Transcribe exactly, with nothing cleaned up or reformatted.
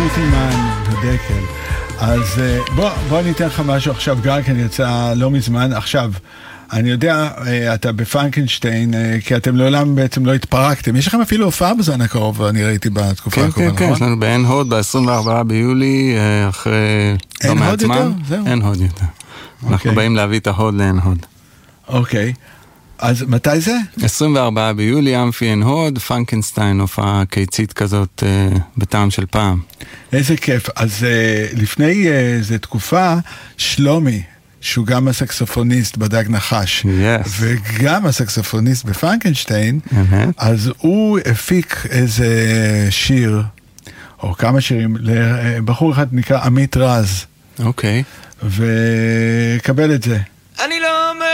שוטימן ודקל. אז בוא, בוא ניתן לך משהו עכשיו, גר, כי אני יצא לא מזמן. עכשיו, אני יודע, אתה בפרנקנשטיין, כי אתם לעולם בעצם לא התפרקתם. יש לכם אפילו הופעה בזמן הקרוב, אני ראיתי בתקופה כן, הקרובה, כן, כן, נכון? יש לנו בעין הוד, ב-עשרים וארבעה ביולי, אחרי לא מעט זמן. אין הוד יותר. אנחנו באים להביא את ההוד לעין הוד. אוקיי. אז מתי זה? עשרים וארבעה ביולי, אמפי עין הוד, פרנקנשטיין, הופעה קיצית כזאת בטעם של פעם. איזה כיף. אז לפני איזו תקופה, שלומי, שהוא גם הסקסופוניסט בדג נחש, yes. וגם הסקסופוניסט בפרנקנשטיין, mm-hmm. אז הוא הפיק איזה שיר, או כמה שירים, לבחור אחד נקרא עמית רז. אוקיי. Okay. וקבל את זה. אני לא אומר